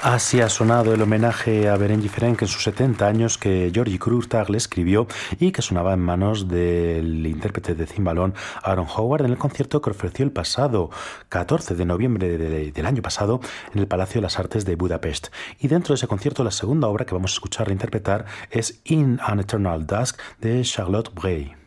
Así ha sonado el homenaje a Berenji Ferenc en sus 70 años que György Kurtág le escribió y que sonaba en manos del intérprete de cimbalón Aaron Howard en el concierto que ofreció el pasado 14 de noviembre del año pasado en el Palacio de las Artes de Budapest. Y dentro de ese concierto la segunda obra que vamos a escuchar reinterpretar es In an Eternal Dusk de Charlotte Bray.